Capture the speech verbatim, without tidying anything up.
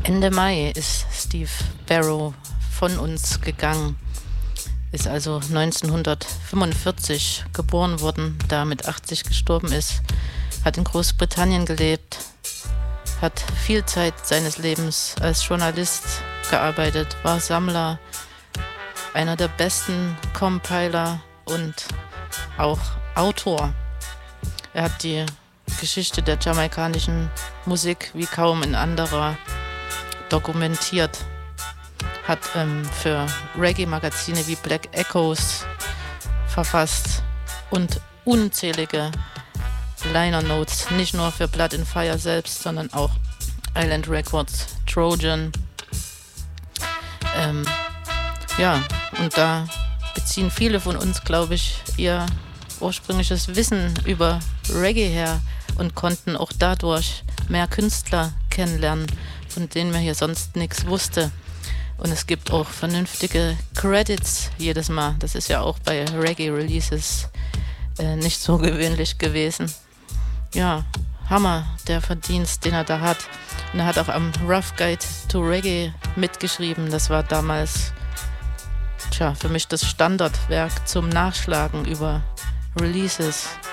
Ende Mai ist Steve Barrow von uns gegangen, ist also neunzehnhundertfünfundvierzig geboren worden, da mit achtzig gestorben ist, hat in Großbritannien gelebt, hat viel Zeit seines Lebens als Journalist gearbeitet, war Sammler, einer der besten Compiler und auch Autor. Er hat die Geschichte der jamaikanischen Musik wie kaum ein anderer dokumentiert, hat ähm, für Reggae-Magazine wie Black Echoes verfasst und unzählige Liner Notes, nicht nur für Blood and Fire selbst, sondern auch Island Records, Trojan. Ähm, ja, und da beziehen viele von uns, glaube ich, ihr ursprüngliches Wissen über Reggae her und konnten auch dadurch mehr Künstler kennenlernen, von denen man hier sonst nichts wusste. Und es gibt auch vernünftige Credits jedes Mal. Das ist ja auch bei Reggae-Releases äh, nicht so gewöhnlich gewesen. Ja, Hammer, der Verdienst, den er da hat. Und er hat auch am Rough Guide to Reggae mitgeschrieben. Das war damals, tja, für mich das Standardwerk zum Nachschlagen über Releases.